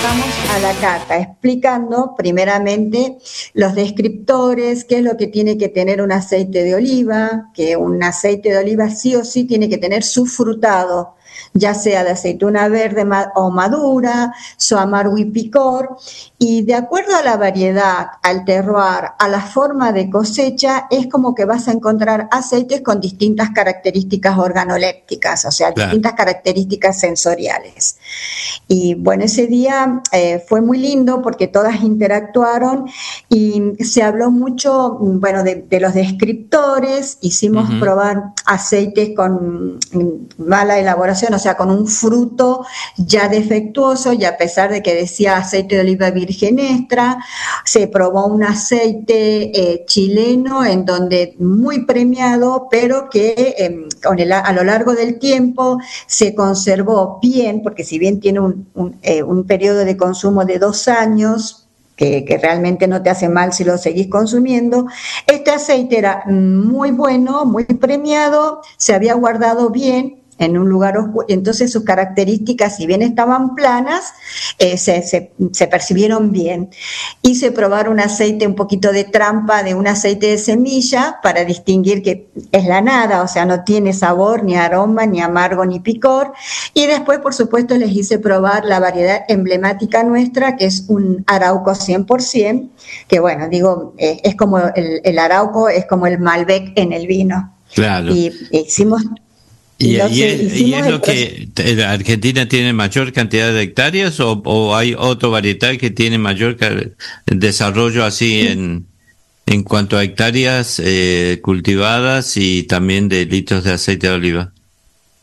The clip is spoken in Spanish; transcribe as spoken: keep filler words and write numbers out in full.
pasamos a la cata, explicando primeramente los descriptores, qué es lo que tiene que tener un aceite de oliva, que un aceite de oliva sí o sí tiene que tener su frutado, ya sea de aceituna verde o madura, su amargo y picor, y de acuerdo a la variedad, al terroir, a la forma de cosecha, es como que vas a encontrar aceites con distintas características organolépticas, o sea, Claro. distintas características sensoriales. Y bueno, ese día eh, fue muy lindo porque todas interactuaron y se habló mucho, bueno, de, de los descriptores, hicimos Ujú. probar aceites con mala elaboración, o sea, con un fruto ya defectuoso, y a pesar de que decía aceite de oliva virgen extra, se probó un aceite eh, chileno en donde muy premiado, pero que eh, con el, a lo largo del tiempo se conservó bien, porque si bien tiene un, un, eh, un periodo de consumo de dos años, Que, que realmente no te hace mal si lo seguís consumiendo. Este aceite era muy bueno, muy premiado, se había guardado bien en un lugar oscuro, entonces sus características, si bien estaban planas, eh, se, se, se percibieron bien. Hice probar un aceite un poquito de trampa de un aceite de semilla para distinguir que es la nada, o sea, no tiene sabor, ni aroma, ni amargo, ni picor. Y después, por supuesto, les hice probar la variedad emblemática nuestra, que es un Arauco cien por ciento, que bueno, digo, eh, es como el, el Arauco, es como el Malbec en el vino. Claro. Y hicimos... ¿Y, Lo y que es, y hicimos es el lo que eh, Argentina tiene mayor cantidad de hectáreas o, o hay otro varietal que tiene mayor ca- desarrollo así en, en cuanto a hectáreas eh, cultivadas y también de litros de aceite de oliva?